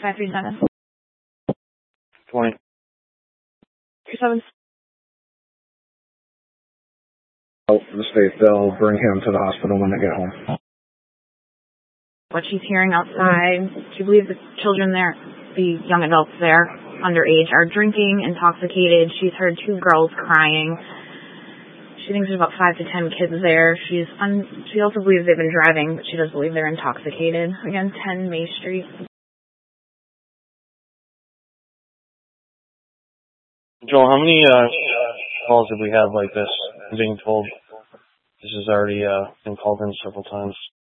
537. 20. 37. The state, they'll bring him to the hospital when they get home. What she's hearing outside, she believes the children there, the young adults there, underage, are drinking, intoxicated. She's heard 2 girls crying. She thinks there's about 5 to 10 kids there. She also believes they've been driving, but she does believe they're intoxicated. Again, 10 May Street. Joel, how many calls did we have like this? I'm being told this has already been called in several times.